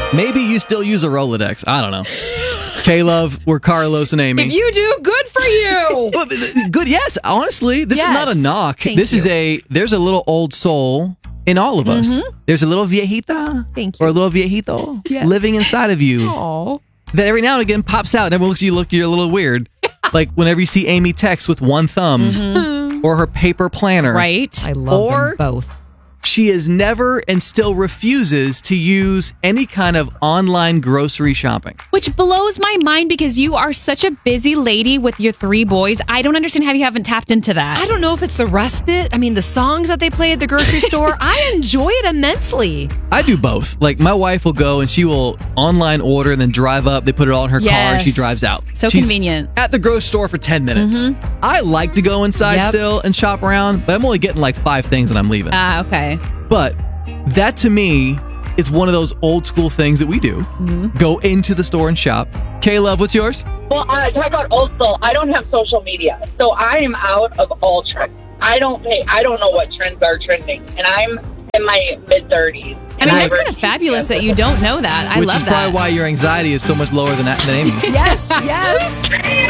Maybe you still use a Rolodex. I don't know. K-Love, we're Carlos and Amy. If you do, good for you. Well, good, yes. Honestly, this is not a knock. There's a little old soul in all of us. There's a little viejita or a little viejito living inside of you. Aww. That every now and again pops out and everyone looks at you, you're a little weird. Like whenever you see Amy text with one thumb or her paper planner. Right. I love them both. She has never and still refuses to use any kind of online grocery shopping. Which blows my mind because you are such a busy lady with your 3 boys. I don't understand how you haven't tapped into that. I don't know if it's the respite. I mean, the songs that they play at the grocery store, I enjoy it immensely. I do both. Like my wife will go and she will online order and then drive up. They put it all in her car and she drives out. So She's convenient. At the grocery store for 10 minutes. I like to go inside still and shop around, but I'm only getting like 5 things and I'm leaving. Okay. But that to me is one of those old school things that we do. Go into the store and shop. K-Love, what's yours? Well, talk about old soul. I don't have social media, so I am out of all trends. I don't know what trends are trending, and I'm in my mid-30s. I mean, that's kind of fabulous that you don't know that. I love that. Which is probably why your anxiety is so much lower than Amy's. Yes.